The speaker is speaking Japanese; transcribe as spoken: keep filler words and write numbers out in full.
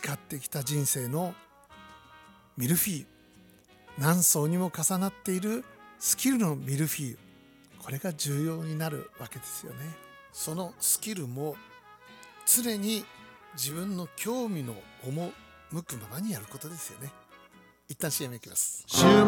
培ってきた人生のミルフィーユ、何層にも重なっているスキルのミルフィーユ、これが重要になるわけですよね。そのスキルも常に自分の興味の赴くままにやることですよね。一旦 シーエム いきます。週